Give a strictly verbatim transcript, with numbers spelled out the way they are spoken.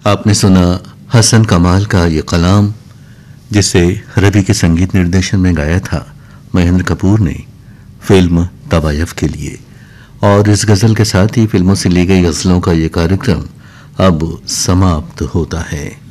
आपने सुना हसन कमाल का ये कलाम, जिसे रवि के संगीत निर्देशन में गाया था महेंद्र कपूर ने फिल्म तवायफ के लिए। और इस गज़ल के साथ ही फिल्मों से ली गई गज़लों का ये कार्यक्रम अब समाप्त होता है।